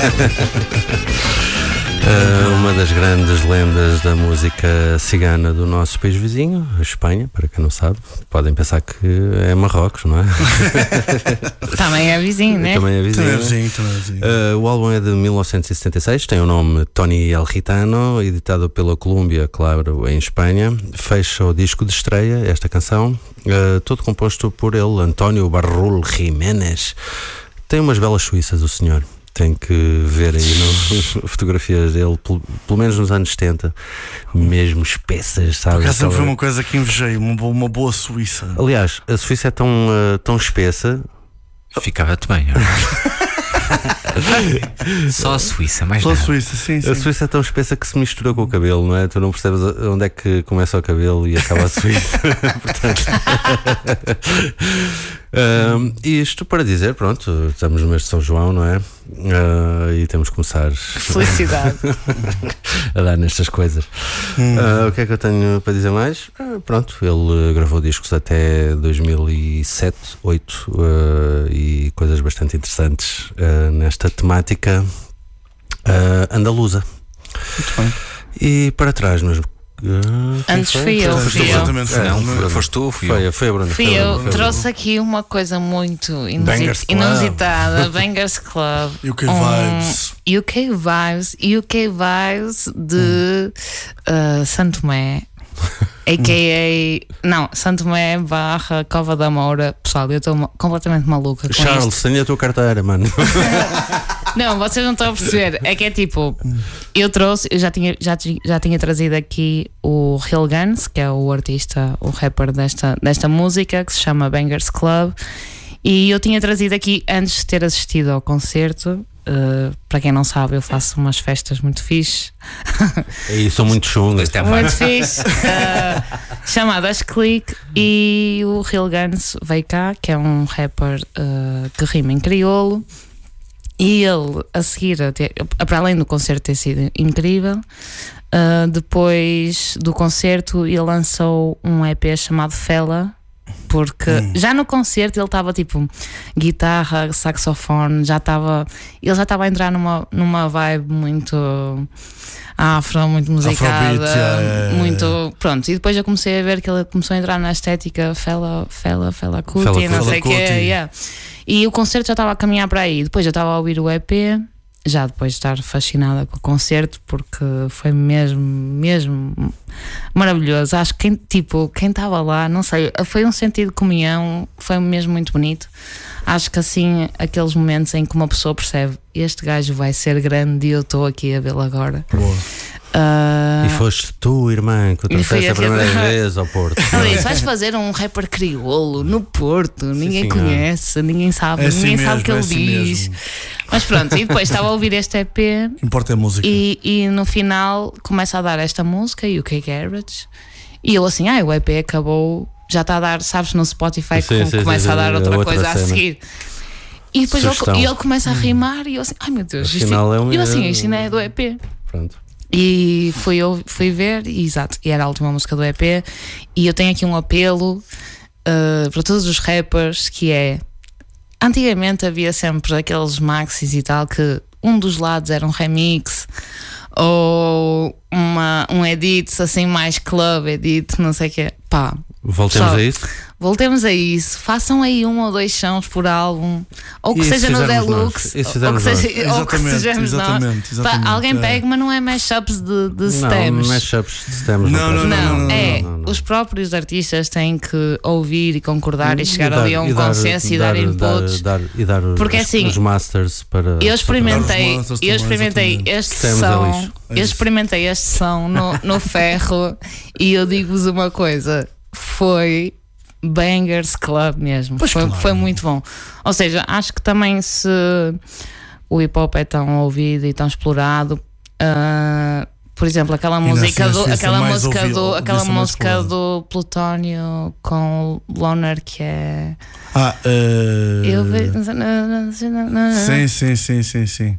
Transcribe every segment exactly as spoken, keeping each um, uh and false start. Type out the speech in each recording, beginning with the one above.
Uh, uma das grandes lendas da música cigana do nosso país vizinho, a Espanha, para quem não sabe, podem pensar que é Marrocos, não é? Também é vizinho, né? Também é vizinho. Também é vizinho, também é vizinho. Uh, o álbum é de mil novecentos e setenta e seis, tem o nome Tony El Gitano, editado pela Columbia, claro, em Espanha. Fecha o disco de estreia, esta canção, uh, todo composto por ele, António Barrul Jiménez. Tem umas belas suíças, o senhor. Tem que ver aí no, fotografias dele, pelo, pelo menos nos anos setenta, mesmo espessas, sabe? Porque sempre foi uma coisa que invejei, uma boa, uma boa Suíça. Aliás, a Suíça é tão, uh, tão espessa. Ficava-te bem. Só a Suíça, mais Só nada. a Suíça, sim, sim. A Suíça é tão espessa que se mistura com o cabelo, não é? Tu não percebes onde é que começa o cabelo e acaba a Suíça. Portanto, um, isto para dizer, pronto, estamos no mês de São João, não é? Uh, e temos que começar Felicidade a dar nestas coisas. Hum. Uh, o que é que eu tenho para dizer mais? Uh, pronto, ele gravou discos até dois mil e sete, oito uh, e coisas bastante interessantes uh, nesta temática uh, andaluza. Muito bem. E para trás, mas Uh, Antes foi? fui eu, Foste fui eu. completamente É, Não, foi- foste tu, fui Foi, eu. foi a Bruna. Fui foi a eu, Bruna, foi a trouxe Bruna. aqui uma coisa muito Bangers inusi- Club. inusitada. Bangers Club. U K Um Vibes. U K Vibes. U K Vibes de uh, Santo Tomé. A K A Não, Santo Tomé barra Cova da Moura. Pessoal, eu estou ma- completamente maluca com Charles, isto. tenha a tua carteira, mano. Não, vocês não estão a perceber. É que é tipo, eu trouxe, eu já tinha, já, ti- já tinha trazido aqui o Real Guns, que é o artista, o rapper desta, desta música, que se chama Bangers Club. E eu tinha trazido aqui antes de ter assistido ao concerto. Uh, para quem não sabe, eu faço umas festas muito fixe. E são muito chungas. Este é Muito mais. fixe. Uh, chamadas Click. E o Real Guns veio cá, que é um rapper uh, que rima em crioulo. E ele, a seguir, a ter- para além do concerto ter sido incrível, uh, depois do concerto ele lançou um E P chamado Fela. Porque já no concerto ele estava tipo guitarra, saxofone, já estava, ele já estava a entrar numa, numa vibe muito afro, muito musicada, Afrobeat, yeah, yeah, yeah. muito pronto. E depois eu comecei a ver que ele começou a entrar na estética Fela, Fela, Fela Kuti, Fela não Kuti. sei o que, Fela Kuti. yeah. E o concerto já estava a caminhar para aí. Depois eu estava a ouvir o E P, já depois de estar fascinada com o concerto, porque foi mesmo, mesmo maravilhoso. Acho que quem, tipo, quem estava lá, não sei, foi um sentido de comunhão, foi mesmo muito bonito. Acho que assim, aqueles momentos em que uma pessoa percebe, este gajo vai ser grande e eu estou aqui a vê-lo agora. Boa. Ah, E foste tu, irmã, que eu E foi trouxeste a aquele- primeira vez ao Porto. Aliás, vais fazer um rapper crioulo no Porto, ninguém senhora. conhece, ninguém sabe, É assim ninguém sabe o mesmo, que é ele assim diz. mesmo. Mas pronto, e depois estava a ouvir este E P. O que importa é a música. E, e no final começa a dar esta música, U K Garage, e eu assim, ah, o E P acabou, já está a dar, sabes, no Spotify Sim, com- sim, começa sim, a dar sim, outra, outra coisa a cena. seguir. E depois ele, Sugestão. e ele começa a rimar e eu assim, ai meu Deus, isto, Afinal é um- e eu assim, isto ainda é do E P. Pronto. E fui, eu- fui ver, e, exato, e era a última música do E P. E eu tenho aqui um apelo uh, para todos os rappers, que é, antigamente havia sempre aqueles maxis e tal, que um dos lados era um remix ou uma, um edit assim mais club edit, não sei o que. Pá, Voltemos Pessoal, a isso. voltemos a isso, façam aí um ou dois sons por álbum, ou que E se seja no fizermos Deluxe, nós? E se ou que fizermos seja, nós? ou que Exatamente, sejamos nós. exatamente, exatamente, Pá, alguém é. pega, mas não é mashups de, de Não, stems. mashups de stems. Não, presta. não, Não, não, é, não, não. os próprios artistas têm que ouvir e concordar e chegar dar- ali a um e dar- consenso e dar, inputs. dar- dar- e dar os, Porque assim, os masters para. Eu experimentei, Dar os monsters eu também, experimentei exatamente. este Stems é som, lixo. É eu isso. experimentei este som no, no ferro e eu digo-vos uma coisa, foi Bangers Club mesmo, Pois foi, claro. foi muito bom. Ou seja, acho que também se o hip hop é tão ouvido e tão explorado, ah, por exemplo, aquela na música do, ciência aquela mais música ouvi- do, aquela ouvisse mais música explorado. do Plutónio com o Loner, que é Ah, uh... eu vejo. Sim, sim, sim, sim, sim.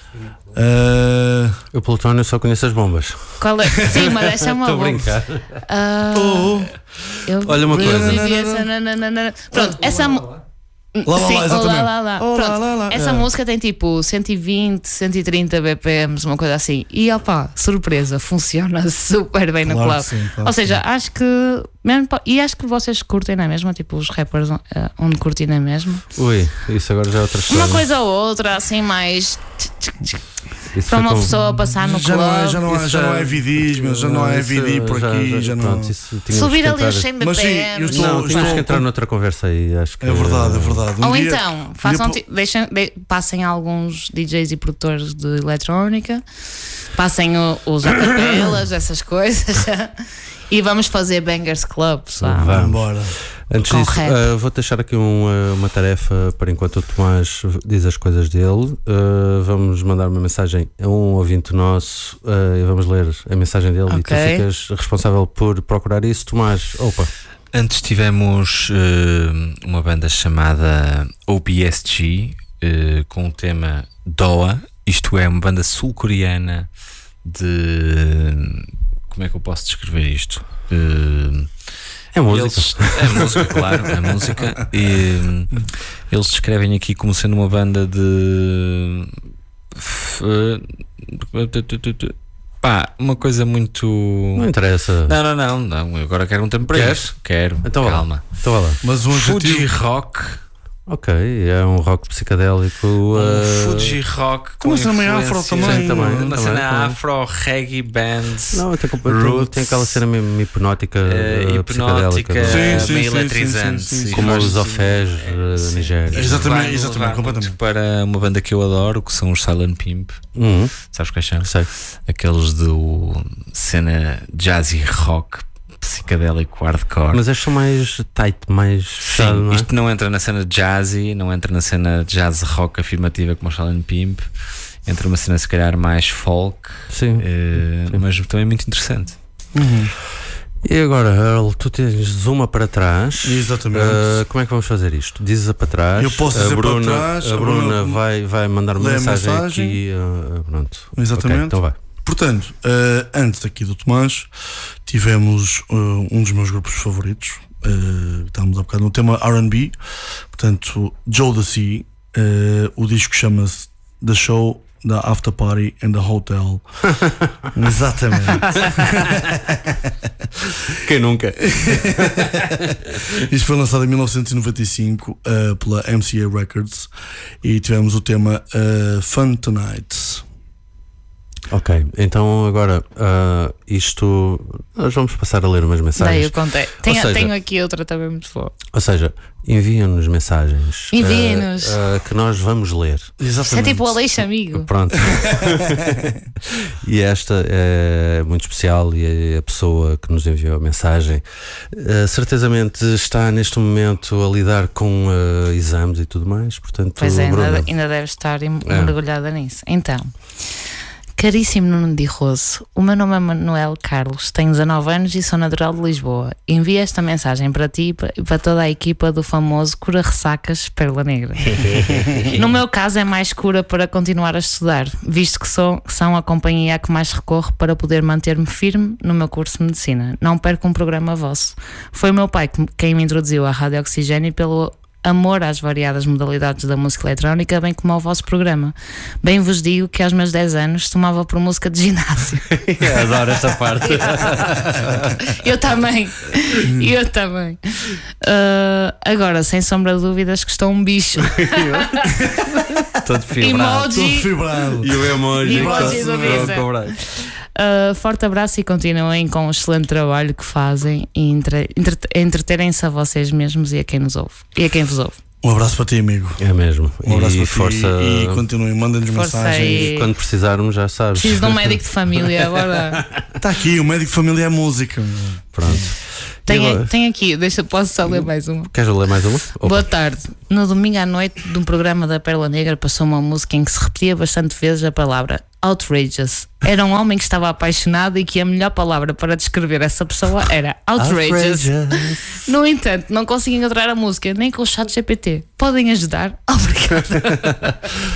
Uh... O Plutónio só conhece as bombas. Qual é? Sim, mas essa é uma Estou a boa. brincar. Ah, Oh. eu Olha uma eu coisa. vivi essa nananana. Pronto, essa mu- Lá, lá, Sim, lá, exatamente. lá, lá, lá. Oh, Pronto, lá, lá, lá. essa É. música tem tipo cento e vinte, cento e trinta B P Ms, uma coisa assim. E opá, surpresa, funciona super bem no Claro club. que sim, claro Ou que seja, acho que mesmo, pa- e acho que vocês curtem na mesma, tipo os rappers uh, onde curtem na mesma. Ui, isso agora já é outra história. Uma coisa ou outra, assim, mais Isso para foi uma como- pessoa passar no Já club. não é, já não é, Isso já não é vidismo, já não é isso V D por já- aqui, já- já não. pronto, isso tínhamos Subir que ali entrar- os cem Mas sim, eu B P Ms. estou- Não, tínhamos estou- que entrar noutra conversa aí, acho que É verdade, é verdade. Um Ou dia- então, um façam, dia- ti- deixem, de- passem alguns D Js e produtores de eletrónica, passem o- os acapelas, essas coisas, e vamos fazer Bangers Club, sabe? Vamos. Embora. Antes Com disso, rap. uh, vou deixar aqui um, uh, uma tarefa para enquanto o Tomás diz as coisas dele. Uh, vamos mandar uma mensagem a um ouvinte nosso uh, e vamos ler a mensagem dele e tu Ok. ficas responsável por procurar isso. Tomás, opa, Antes tivemos eh, uma banda chamada O B S G eh, com o tema Doa. Isto é uma banda sul-coreana de... Como é que eu posso descrever isto? Eh, é música. Eles, é música, claro, é música. E hum, eles descrevem aqui como sendo uma banda de. f- Pá, uma coisa muito. Não interessa. Não, não, não, não. Eu agora quero um tempo para Queres? isso. Quero. Então vá lá. Calma. Então vá lá. Mas um Fuji adjetivo. Rock. Ok, é um rock psicadélico. Um uh, Fuji Rock. com uma cena meio afro influências- também. Sim, também, Uma também, cena também. afro, reggae band. Não, tem, tem, Roots. tem aquela cena mesmo hipnótica, eh, uh, psicadélica. hipnótica, não é? Sim, sim, meio sim, eletrizante. sim, sim, sim. E Como faz- os Ofés é, da sim. Nigéria. Exatamente, Vai exatamente, levar completamente. muito para uma banda que eu adoro, que são os Silent Pimp. Uhum, Sabes quais são? sei. Aqueles do cena jazzy rock, psicadélico, hardcore. Mas estes são mais tight, mais fechado, Sim, não é? isto não entra na cena jazzy, não entra na cena jazz rock afirmativa como os Silent Pimp. Entra uma cena se calhar mais folk, Sim. eh, Sim. mas também muito interessante. Uhum. E agora, Earl, tu tens uma para trás. Exatamente. Uh, como é que vamos fazer isto? Dizes a para trás. Eu posso a dizer para Bruna, trás, A a Bruna Bruna vai, vai mandar uma lê a mensagem, mensagem. aqui. Uh, pronto. Exatamente. Ok, então vai. Portanto, eh, antes aqui do Tomás, tivemos eh, um dos meus grupos favoritos. eh, estávamos há bocado no tema R and B. Portanto, Jodeci. eh, o disco chama-se The Show, The After Party and The Hotel. Exatamente. Quem nunca? Isto foi lançado em mil novecentos e noventa e cinco eh, pela M C A Records. E tivemos o tema eh, Fun Tonight. Ok, então agora uh, isto. Nós vamos passar a ler umas Daí mensagens. eu contei. Tenho, seja- tenho aqui outra também muito boa. Ou seja, enviam-nos mensagens. Enviem-nos. uh, uh, que nós vamos ler. Isso é tipo o Aleixo Amigo. Pronto. E esta é muito especial e a pessoa que nos enviou a mensagem uh, certezamente está neste momento a lidar com uh, exames e tudo mais, portanto, Pois é, Bruna, ainda, ainda deve estar em- É. mergulhada nisso. Então, caríssimo Nuno de Rosso, o meu nome é Manuel Carlos, tenho dezanove anos e sou natural de Lisboa. Envio esta mensagem para ti e para- e para toda a equipa do famoso Cura Ressacas Pérola Negra. No meu caso é mais cura para continuar a estudar, visto que sou, são a companhia a que mais recorro para poder manter-me firme no meu curso de Medicina. Não perco um programa vosso. Foi o meu pai que- quem me introduziu à Rádio Oxigênio pelo amor às variadas modalidades da música eletrónica, bem como ao vosso programa. Bem vos digo que aos meus dez anos tomava por música de ginásio. adoro esta parte. Eu também. Eu também. Uh, agora, sem sombra de dúvidas, que estou um bicho. Todo fibrado. Estou Emoji. fibrado. E o emoji. Emoji do Visa. Uh, forte abraço e continuem com o excelente trabalho que fazem e entre, entre, entreterem-se a vocês mesmos e a quem nos ouve. E a quem vos ouve. Um abraço para ti, amigo. É mesmo. Um abraço E para força. ti e continuem, mandem-nos Força mensagens. aí. Quando precisarmos, já sabes. Preciso de um médico de família agora. Está aqui, o médico de família é música. meu. Pronto. E Tenho, agora? tenho aqui, deixa, posso só ler mais uma. Queres ler mais uma? Opa. Boa tarde. No domingo à noite de um programa da Pérola Negra passou uma música em que se repetia bastante vezes a palavra outrageous. Era um homem que estava apaixonado e que a melhor palavra para descrever essa pessoa era outrageous. No entanto, não consigo encontrar a música nem com o chat G P T. Podem ajudar? Obrigada.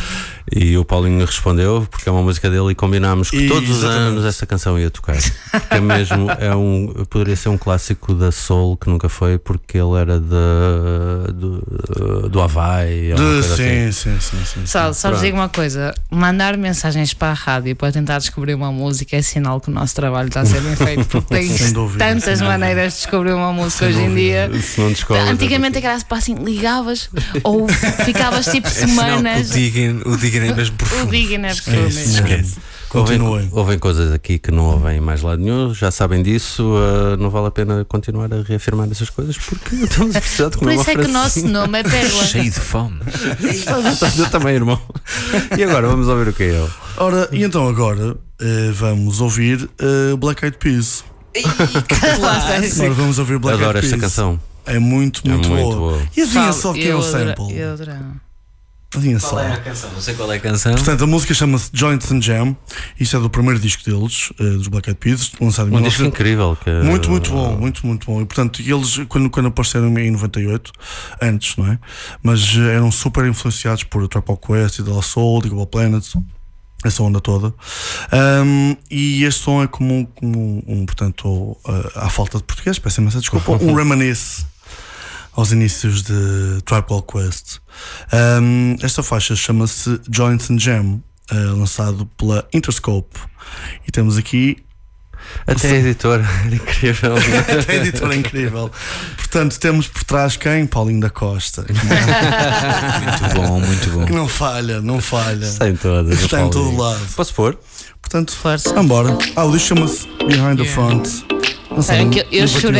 E o Paulinho respondeu, porque é uma música dele, e combinámos que E, todos os exatamente. anos essa canção ia tocar. Porque é mesmo, é um, poderia ser um clássico da soul que nunca foi, porque ele era de, do, do Havaí. ou uma De, coisa sim, assim. sim, sim, sim, sim. Só, só vos Pronto. digo uma coisa: mandar mensagens para a rádio para tentar descobrir uma música é sinal que o nosso trabalho está a ser bem feito, porque tem Sem dúvida, tantas sem dúvida. maneiras de descobrir uma música Sem hoje em dúvida. dia. Se não descobres, Antigamente era assim, ligavas ou ficavas tipo É sinal que semanas. o Diggin, o Diggin é mesmo O profundo. Diggin é É profundo. isso mesmo. mesmo. Ouvem, Continuem. ouvem coisas aqui que não ouvem em mais lado nenhum, já sabem disso, uh, não vale a pena continuar a reafirmar essas coisas porque não estamos a precisar de Por comer isso uma é que o francesinha. nosso nome é Pérola. Cheio de fome. Eu também, irmão. E agora vamos ouvir o que é ele. Ora, e então agora eh, vamos ouvir eh, Black Eyed Peas. Agora vamos ouvir Black Adoro Eyed esta Peas. canção. É muito, É muito, muito boa. boa. E adivinha Fala, só quem é eu o adoro- sample? eu adoro. Adivinha só. Qual é a canção? Não sei qual é a canção. Portanto, a música chama-se Joints and Jam. Isto é do primeiro disco deles, eh, dos Black Eyed Peas, lançado em Um disco mil novecentos. incrível. Que, Muito, muito bom, muito, muito bom. E portanto, eles, quando, quando apareceram em noventa e oito, antes, não é? Mas eh, eram super influenciados por Tribe Called Quest, The Lost Soul, The Global Planets, essa onda toda. Um, e este som é como, um- como um, portanto, uh, à falta de português, peço imensa desculpa, um reminisce aos inícios de Tribe Called Quest. Um, esta faixa chama-se Joints and Jam, uh, lançado pela Interscope. E temos aqui Até a editora, era incrível. a editora incrível. Portanto, temos por trás quem? Paulinho da Costa. Muito bom, muito bom. Que não falha, não falha. Está em todas. Está em todo Paulinho. lado. Posso pôr? Portanto, Força. vambora. Ah, o disco chama-se Behind the Yeah. Front. Lançado Sabem em que eu noventa e oito. chorei